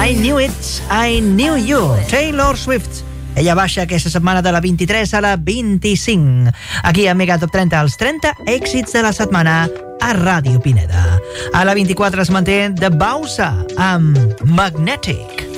I Knew It, I Knew You, Taylor Swift. Ella baixa aquesta setmana de la 23 a la 25. Aquí a Mega Top 30, els 30 èxits de la setmana a Ràdio Pineda. A la 24 es manté The Bausa amb Magnetic.